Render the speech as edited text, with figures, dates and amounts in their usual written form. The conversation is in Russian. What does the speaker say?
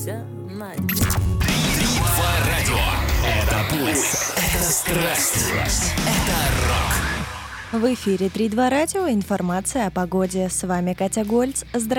Радио. Это пульс, это страсть, это рок. В эфире 3-2 радио. Информация о погоде. С вами Катя Гольц. Здравствуйте.